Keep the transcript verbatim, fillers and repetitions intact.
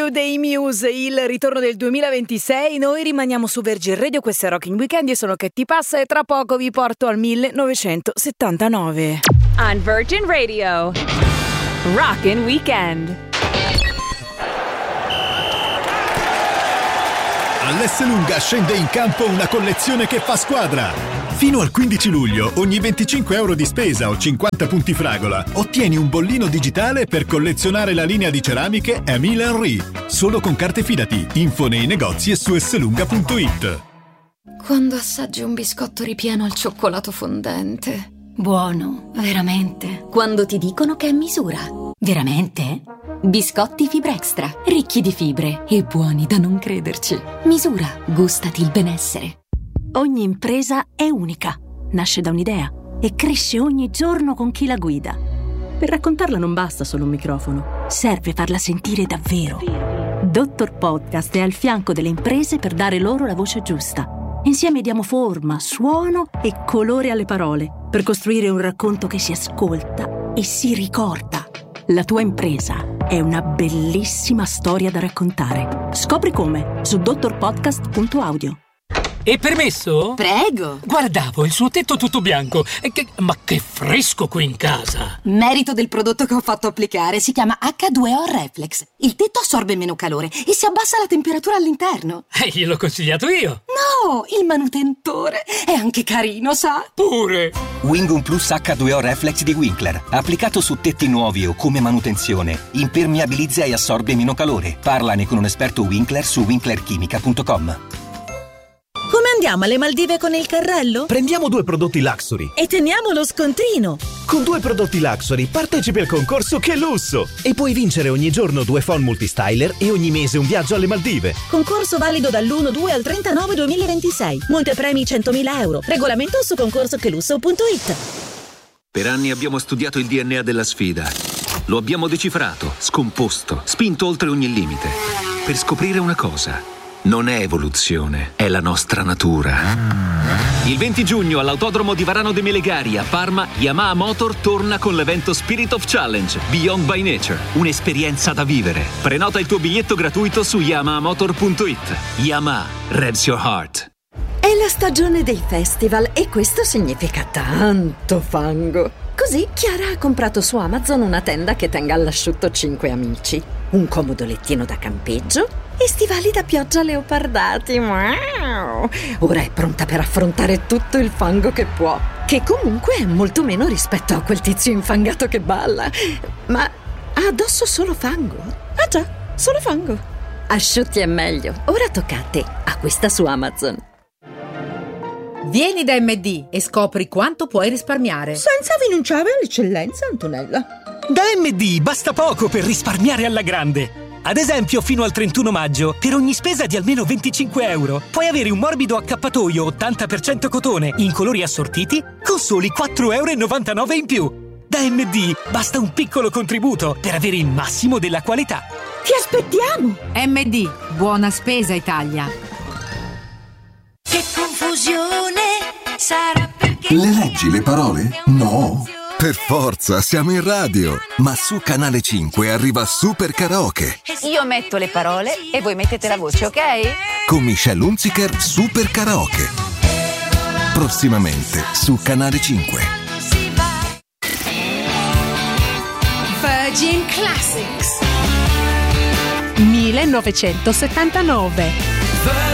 You dei Muse, il ritorno del duemilaventisei. Noi rimaniamo su Virgin Radio, questo è Rocking Weekend, io sono Che ti passa e tra poco vi porto al millenovecentosettantanove. On Virgin Radio, Rockin' Weekend. All'Esselunga scende in campo una collezione che fa squadra. Fino al quindici luglio, ogni venticinque euro di spesa o cinquanta punti fragola, ottieni un bollino digitale per collezionare la linea di ceramiche Emile Henry. Solo con carte Fidati. Info nei negozi e su esselunga punto it. Quando assaggi un biscotto ripieno al cioccolato fondente. Buono, veramente. Quando ti dicono che è misura. Veramente? Biscotti Fibra Extra, ricchi di fibre e buoni da non crederci. Misura, gustati il benessere. Ogni impresa è unica, nasce da un'idea e cresce ogni giorno con chi la guida. Per raccontarla non basta solo un microfono, serve farla sentire davvero. Dottor Podcast è al fianco delle imprese per dare loro la voce giusta. Insieme diamo forma, suono e colore alle parole per costruire un racconto che si ascolta e si ricorda. La tua impresa è una bellissima storia da raccontare. Scopri come su dottor podcast punto audio. E permesso? Prego. Guardavo il suo tetto tutto bianco. E che, ma che fresco qui in casa! Merito del prodotto che ho fatto applicare. Si chiama acca due o Reflex. Il tetto assorbe meno calore e si abbassa la temperatura all'interno. Eh, gliel'ho consigliato io. No, il manutentore. È anche carino, sa? Pure. Wingum Plus acca due o Reflex di Winkler. Applicato su tetti nuovi o come manutenzione. Impermeabilizza e assorbe meno calore. Parlane con un esperto Winkler su winkler chimica punto com. Come andiamo alle Maldive con il carrello? Prendiamo due prodotti Luxury e teniamo lo scontrino. Con due prodotti Luxury partecipi al concorso Che Lusso e puoi vincere ogni giorno due phon multistyler e ogni mese un viaggio alle Maldive. Concorso valido dall'uno due al trentanove duemilaventisei. Montepremi centomila euro. Regolamento su concorso che lusso punto it. Per anni abbiamo studiato il D N A della sfida. Lo abbiamo decifrato, scomposto, spinto oltre ogni limite. Per scoprire una cosa. Non è evoluzione, è la nostra natura. Il venti giugno all'autodromo di Varano de Melegari a Parma, Yamaha Motor torna con l'evento Spirit of Challenge Beyond by Nature. Un'esperienza da vivere. Prenota il tuo biglietto gratuito su yamaha motor punto it. Yamaha, revs your heart. È la stagione dei festival e questo significa tanto fango. Così Chiara ha comprato su Amazon una tenda che tenga all'asciutto cinque amici, un comodo lettino da campeggio e stivali da pioggia leopardati. Wow! Ora è pronta per affrontare tutto il fango che può, che comunque è molto meno rispetto a quel tizio infangato che balla. Ma ha addosso solo fango? Ah già, solo fango. Asciutti è meglio. Ora tocca a te. Acquista su Amazon. Vieni da M D e scopri quanto puoi risparmiare. Senza rinunciare all'eccellenza, Antonella. Da M D basta poco per risparmiare alla grande. Ad esempio, fino al trentuno maggio, per ogni spesa di almeno venticinque euro, puoi avere un morbido accappatoio ottanta per cento cotone in colori assortiti con soli quattro virgola novantanove euro in più. Da M D basta un piccolo contributo per avere il massimo della qualità. Ti aspettiamo! M D, buona spesa Italia. Che confusione sarà perché... Le leggi le parole? No! Per forza, siamo in radio! Ma su Canale cinque arriva Super Karaoke. Io metto le parole e voi mettete la voce, ok? Con Michelle Hunziker, Super Karaoke. Prossimamente su Canale cinque. Virgin Classics millenovecentosettantanove.